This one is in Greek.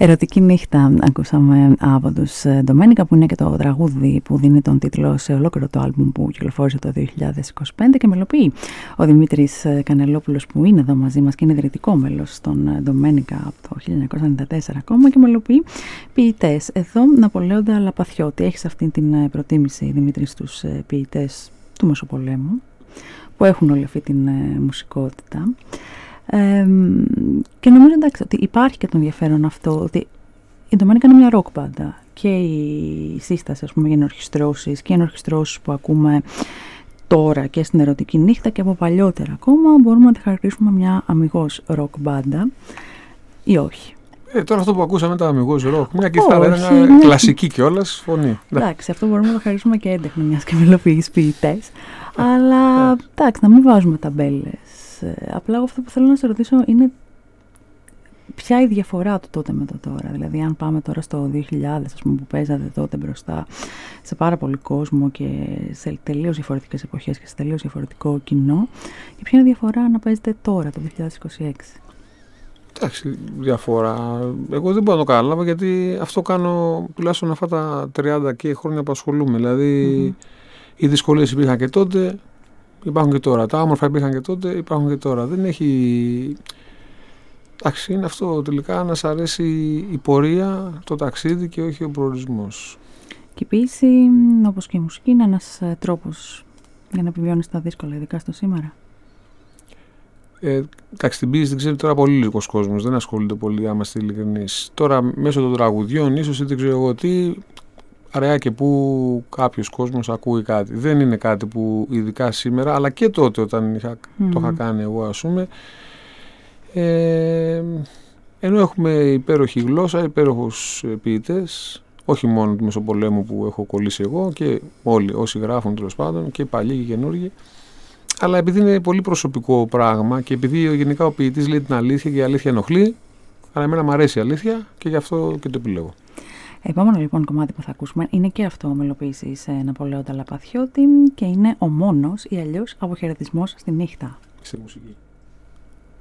Ερωτική νύχτα ακούσαμε από τους Ντομένικα, που είναι και το τραγούδι που δίνει τον τίτλο σε ολόκληρο το άλμπουμ που κυκλοφόρησε το 2025 και μελοποιεί ο Δημήτρης Κανελόπουλος, που είναι εδώ μαζί μας και είναι ιδρυτικό μέλος των Ντομένικα από το 1994 ακόμα, και μελοποιεί ποιητές. Εδώ Ναπολέοντα Λαπαθιώτη. Έχεις αυτή την προτίμηση, Δημήτρη, στους ποιητές του Μεσοπολέμου, που έχουν όλη αυτή την μουσικότητα. Και νομίζω, εντάξει, ότι υπάρχει και το ενδιαφέρον αυτό ότι η Ντομένικα είναι μια ροκ μπάντα, και η σύσταση, ας πούμε, για ενορχιστρώσεις και ενορχιστρώσεις που ακούμε τώρα και στην Ερωτική νύχτα και από παλιότερα ακόμα, μπορούμε να τη χαρακτηρίσουμε μια αμιγώς ροκ μπάντα ή όχι? Τώρα αυτό που ακούσαμε ήταν αμιγώς ροκ. Μια κιθάρα, ένα κλασική κιόλας φωνή. Εντάξει, αυτό μπορούμε να το χαρίσουμε και έντεχνο, μιας και μελοποιείς ποιητές. Αλλά εντάξει, να μην βάζουμε ταμπέλες. Απλά αυτό που θέλω να σε ρωτήσω είναι ποια η διαφορά του τότε με το τώρα. Δηλαδή, αν πάμε τώρα στο 2000, ας πούμε, που παίζατε τότε μπροστά σε πάρα πολύ κόσμο και σε τελείως διαφορετικές εποχές και σε τελείως διαφορετικό κοινό, και ποια είναι η διαφορά να παίζετε τώρα, το 2026? Εντάξει, διαφορά. Εγώ δεν μπορώ να το καταλάβω, γιατί αυτό κάνω τουλάχιστον αυτά τα 30 και χρόνια που ασχολούμαι. Δηλαδή, οι δυσκολίες υπήρχαν και τότε, υπάρχουν και τώρα. Τα όμορφα υπήρχαν και τότε, υπάρχουν και τώρα. Δεν έχει. Εντάξει, είναι αυτό τελικά, να σ' αρέσει η πορεία, το ταξίδι και όχι ο προορισμός. Και η ποίηση, όπως και η μουσική, είναι ένας τρόπος για να επιβιώνεις τα δύσκολα, ειδικά στο σήμερα. Εντάξει, την ποίηση την ξέρει τώρα πολύ λίγος κόσμος, δεν ασχολείται πολύ, άμα είστε ειλικρινείς. Τώρα, μέσω των τραγουδιών, ίσως ή δεν ξέρω εγώ τι, αραιά και που κάποιος κόσμος ακούει κάτι. Δεν είναι κάτι που ειδικά σήμερα, αλλά και τότε όταν το είχα κάνει εγώ, ας πούμε, ενώ έχουμε υπέροχη γλώσσα, υπέροχους ποιητές, όχι μόνο του Μεσοπολέμου που έχω κολλήσει εγώ, και όλοι όσοι γράφουν, τέλος πάντων, και παλιοί και καινούργοι, αλλά επειδή είναι πολύ προσωπικό πράγμα και επειδή γενικά ο ποιητής λέει την αλήθεια και η αλήθεια ενοχλεί, αλλά εμένα μου αρέσει η αλήθεια και γι' αυτό και το επιλέγω. Επόμενο λοιπόν κομμάτι που θα ακούσουμε είναι και αυτό μελοποίησης Ναπολέοντα Λαπαθιώτη, και είναι ο μόνος ή αλλιώς αποχαιρετισμός στη νύχτα. Στη μουσική.